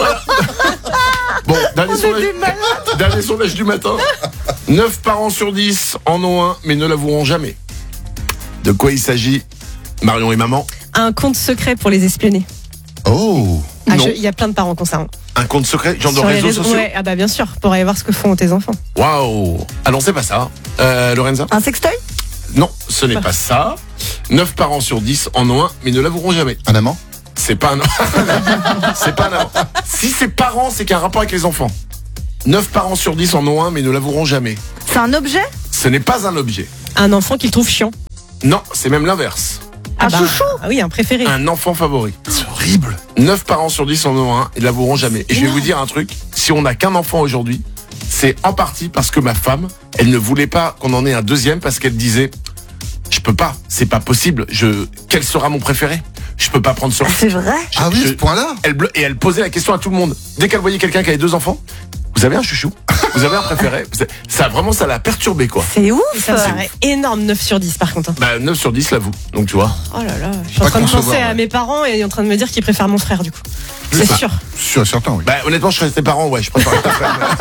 Bon, dernier sondage du matin. 9 parents sur 10 en ont un, mais ne l'avoueront jamais. De quoi il s'agit, Marion et maman? Un compte secret pour les espionner. Oh. Non. Il y a plein de parents qui ont ça. Un compte secret, genre de Sur les réseaux sociaux? Ouais, ah bah bien sûr, pour aller voir ce que font tes enfants. Waouh. Ah non, c'est pas ça. Lorenza? Un sextoy? Non, ce n'est pas ça. 9 parents sur 10 en ont un, mais ne l'avoueront jamais. Un amant? C'est pas un c'est pas un amant. Si c'est parents, c'est qu'il y a un rapport avec les enfants. 9 parents sur 10 en ont un, mais ne l'avoueront jamais. C'est un objet? Ce n'est pas un objet. Un enfant qu'ils trouvent chiant. Non, c'est même l'inverse. Un chouchou? Ah oui, un préféré. Un enfant favori. C'est horrible. 9 parents sur 10 en ont un et ne l'avoueront jamais. Et je vais vous dire un truc, si on n'a qu'un enfant aujourd'hui, c'est en partie parce que ma femme, elle ne voulait pas qu'on en ait un deuxième parce qu'elle disait je peux pas, c'est pas possible. Quel sera mon préféré? Je peux pas prendre ça. C'est vrai? Ah oui, ce point-là? Elle posait la question à tout le monde. Dès qu'elle voyait quelqu'un qui avait 2 enfants, vous avez un chouchou? Vous avez un préféré? Ça l'a perturbé quoi. C'est ouf! Et ça me paraît énorme, 9 sur 10 par contre. hein. Bah 9 sur 10 l'avoue. Donc tu vois. Oh là là, je suis en Pas train de concevoir, penser à ouais. mes parents et en train de me dire qu'ils préfèrent mon frère du coup. C'est Bah, sûr. Sûr et certain, oui. Bah honnêtement je serais tes parents, ouais, je préfère ta frère.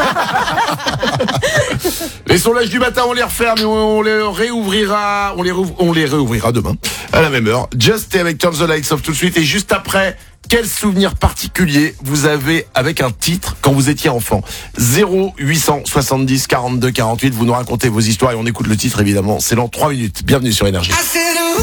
Les sondages du matin on les referme mais on les réouvrira. On les réouvrira demain à la même heure. Just avec Turn the Lights Off tout de suite. Et juste après, quel souvenir particulier vous avez avec un titre quand vous étiez enfant? 0870 42 48, vous nous racontez vos histoires et on écoute le titre évidemment. C'est dans 3 minutes. Bienvenue sur Énergie.